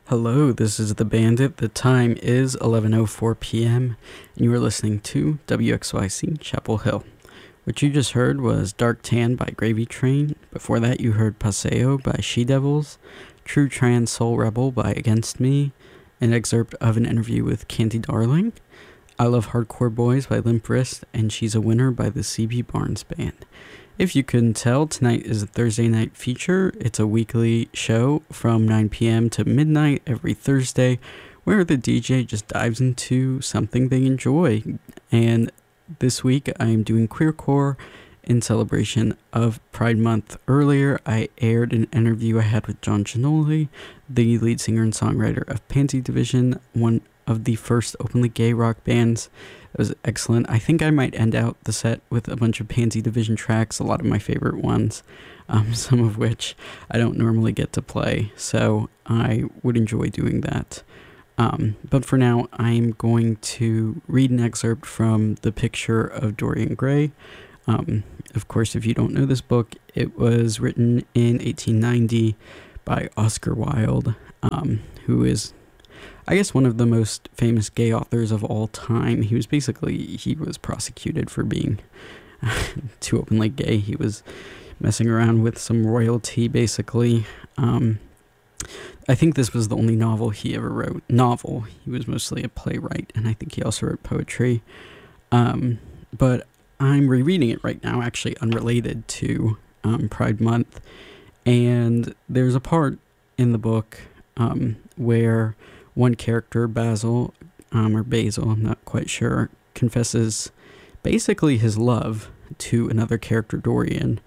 Hello, this is The Bandit. The time is 11:04 p.m. and you are listening to WXYC Chapel Hill. What you just heard was Dark Tan by Gravy Train. Before that, you heard Paseo by She Devils, True Trans Soul Rebel by Against Me, an excerpt of an interview with Candy Darling, I Love Hardcore Boys by Limp Wrist, and She's a Winner by the C.B. Barnes Band. If you couldn't tell, tonight is a Thursday night feature. It's a weekly show from 9 p.m. to midnight every Thursday where the DJ just dives into something they enjoy. And this week I am doing Queercore in celebration of Pride Month. Earlier I aired an interview I had with John Giannoli, the lead singer and songwriter of Pansy Division, one of the first openly gay rock bands. It was excellent. I think I might end out the set with a bunch of Pansy Division tracks, a lot of my favorite ones, some of which I don't normally get to play, so I would enjoy doing that. But for now, I'm going to read an excerpt from The Picture of Dorian Gray. Of course, if you don't know this book, it was written in 1890 by Oscar Wilde, who is, I guess, one of the most famous gay authors of all time. He was prosecuted for being too openly gay. He was messing around with some royalty, basically. I think this was the only novel he ever wrote. He was mostly a playwright, and I think he also wrote poetry. But I'm rereading it right now, actually unrelated to Pride Month. And there's a part in the book where one character, Basil, I'm not quite sure, confesses basically his love to another character, Dorian.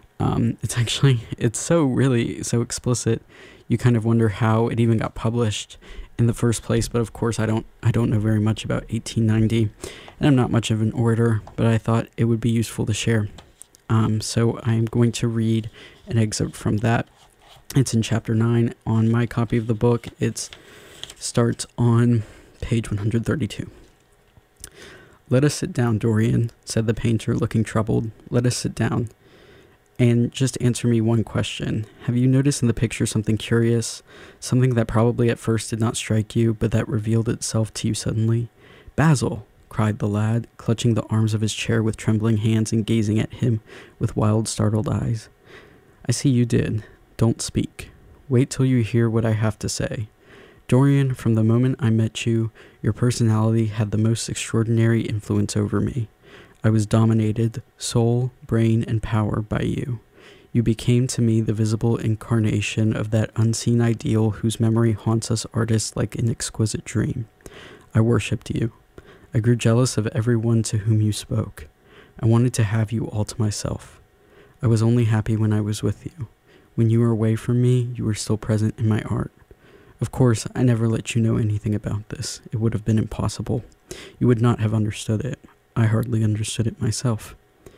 It's so explicit, you kind of wonder how it even got published in the first place. But of course, I don't know very much about 1890, and I'm not much of an orator, but I thought it would be useful to share. So I'm going to read an excerpt from that. It's in chapter 9 on my copy of the book. It starts on page 132. "Let us sit down, Dorian," said the painter, looking troubled. "Let us sit down. And just answer me one question. Have you noticed in the picture something curious? Something that probably at first did not strike you, but that revealed itself to you suddenly?" "Basil!" cried the lad, clutching the arms of his chair with trembling hands and gazing at him with wild, startled eyes. "I see you did. Don't speak. Wait till you hear what I have to say. Dorian, from the moment I met you, your personality had the most extraordinary influence over me. I was dominated, soul, brain, and power, by you. You became to me the visible incarnation of that unseen ideal whose memory haunts us artists like an exquisite dream. I worshipped you. I grew jealous of everyone to whom you spoke. I wanted to have you all to myself. I was only happy when I was with you. When you were away from me, you were still present in my art. Of course, I never let you know anything about this. It would have been impossible. You would not have understood it. I hardly understood it myself.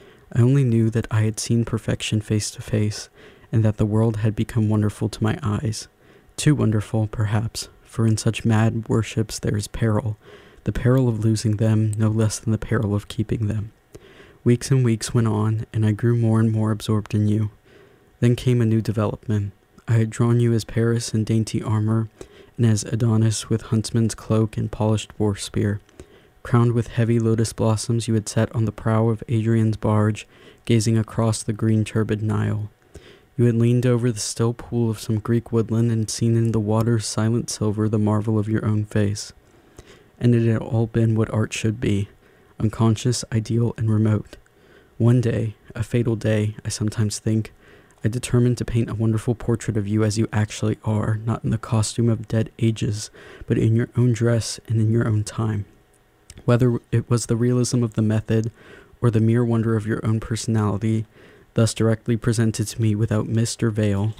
I only knew that I had seen perfection face to face, and that the world had become wonderful to my eyes. Too wonderful, perhaps, for in such mad worships there is peril, the peril of losing them no less than the peril of keeping them. Weeks and weeks went on, and I grew more and more absorbed in you. Then came a new development. I had drawn you as Paris in dainty armor, and as Adonis with huntsman's cloak and polished boar spear. Crowned with heavy lotus blossoms, you had sat on the prow of Adrian's barge, gazing across the green turbid Nile. You had leaned over the still pool of some Greek woodland and seen in the water's silent silver the marvel of your own face. And it had all been what art should be, unconscious, ideal, and remote. One day, a fatal day, I sometimes think, I determined to paint a wonderful portrait of you as you actually are, not in the costume of dead ages, but in your own dress and in your own time. Whether it was the realism of the method, or the mere wonder of your own personality, thus directly presented to me without mist or veil,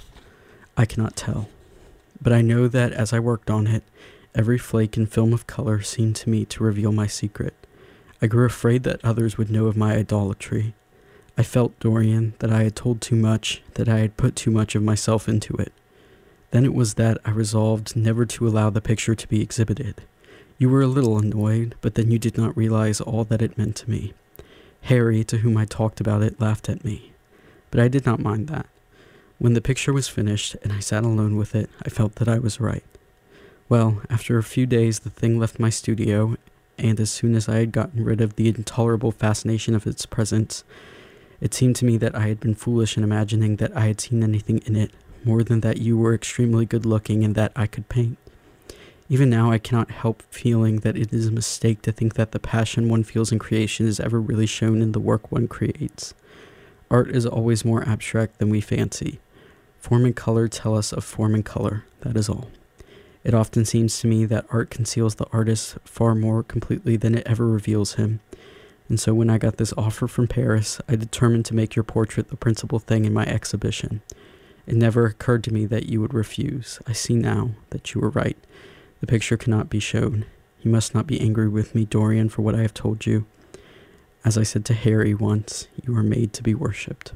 I cannot tell. But I know that as I worked on it, every flake and film of color seemed to me to reveal my secret. I grew afraid that others would know of my idolatry. I felt, Dorian, that I had told too much, that I had put too much of myself into it. Then it was that I resolved never to allow the picture to be exhibited. You were a little annoyed, but then you did not realize all that it meant to me. Harry, to whom I talked about it, laughed at me. But I did not mind that. When the picture was finished and I sat alone with it, I felt that I was right. Well, after a few days, the thing left my studio, and as soon as I had gotten rid of the intolerable fascination of its presence, it seemed to me that I had been foolish in imagining that I had seen anything in it, more than that you were extremely good looking and that I could paint. Even now, I cannot help feeling that it is a mistake to think that the passion one feels in creation is ever really shown in the work one creates. Art is always more abstract than we fancy. Form and color tell us of form and color, that is all. It often seems to me that art conceals the artist far more completely than it ever reveals him. And so when I got this offer from Paris, I determined to make your portrait the principal thing in my exhibition. It never occurred to me that you would refuse. I see now that you were right. The picture cannot be shown. You must not be angry with me, Dorian, for what I have told you. As I said to Harry once, you are made to be worshipped.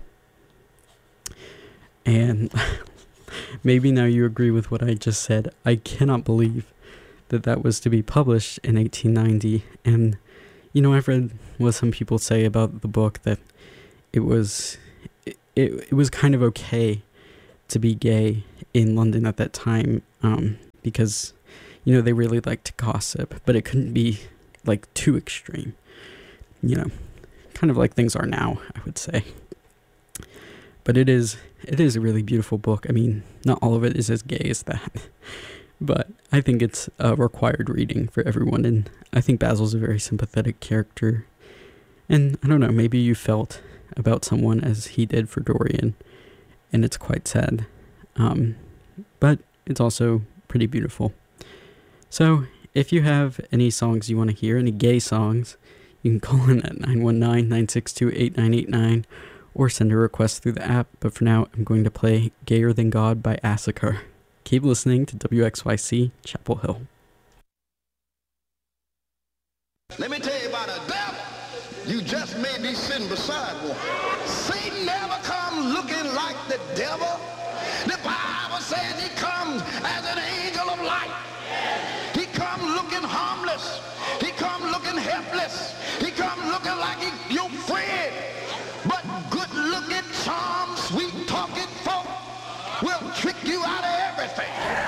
And maybe now you agree with what I just said. I cannot believe that that was to be published in 1890. And, you know, I've read what some people say about the book, that it was kind of okay to be gay in London at that time, because, you know, they really liked to gossip, but it couldn't be, like, too extreme. You know, kind of like things are now, I would say. But it is a really beautiful book. I mean, not all of it is as gay as that, but I think it's a required reading for everyone, and I think Basil's a very sympathetic character. And I don't know, maybe you felt about someone as he did for Dorian, and it's quite sad. But it's also pretty beautiful. So, if you have any songs you want to hear, any gay songs, you can call in at 919-962-8989 or send a request through the app. But for now, I'm going to play Gayer Than God by Asaker. Keep listening to WXYC Chapel Hill. Let me tell you about a devil. You just may be sitting beside one. Satan never come looking like the devil. The Bible says he comes as an angel of light. He come looking harmless. He come looking helpless. He come looking like your friend. But good-looking, charm, sweet-talking folk will trick you out of everything.